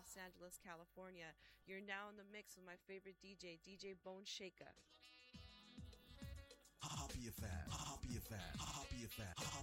Los Angeles, California. You're now in the mix with my favorite DJ, DJ Bone Shaker. Hop your fat, hop your fat, hop your fat.